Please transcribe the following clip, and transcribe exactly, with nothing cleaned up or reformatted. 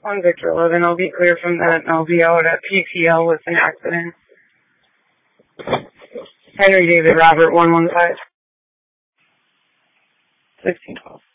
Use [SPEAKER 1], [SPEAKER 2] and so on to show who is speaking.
[SPEAKER 1] one Victor eleven, I'll be clear from that, and I'll be out at P T L with an accident. Henry David Robert, one one five. sixteen twelve.